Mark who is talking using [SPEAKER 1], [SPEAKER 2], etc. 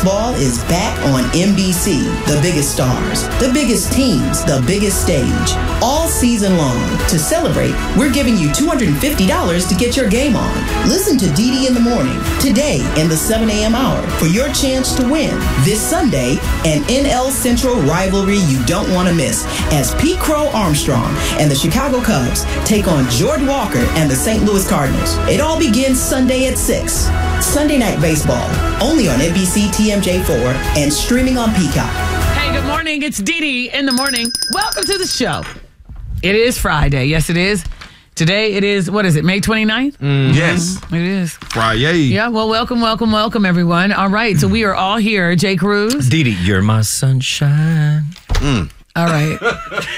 [SPEAKER 1] Baseball is back on NBC. The biggest stars, the biggest teams, the biggest stage. All season long. To celebrate, we're giving you $250 to get your game on. Listen to DD in the Morning today in the 7 a.m. hour for your chance to win this Sunday an NL Central rivalry you don't want to miss as Pete Crow Armstrong and the Chicago Cubs take on Jordan Walker and the St. Louis Cardinals. It all begins Sunday at 6. Sunday Night Baseball, only on NBC TMJ4 and streaming on Peacock.
[SPEAKER 2] Hey, good morning. It's DD in the Morning. Welcome to the show. It is Friday. Yes, it is. Today it is, what is it, May 29th?
[SPEAKER 3] Yes.
[SPEAKER 2] It is.
[SPEAKER 3] Friday.
[SPEAKER 2] Yeah, well, welcome, everyone. All right, so we are all here. Jay Cruz.
[SPEAKER 4] Dee Dee, you're my sunshine.
[SPEAKER 2] All right.